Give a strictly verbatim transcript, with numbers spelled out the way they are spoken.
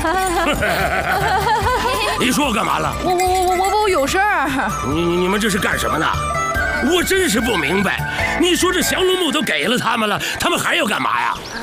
你说我干嘛了？ 我我我我我有事儿。 你你你们这是干什么呢？我真是不明白。你说这降龙木都给了他们了，他们还要干嘛呀？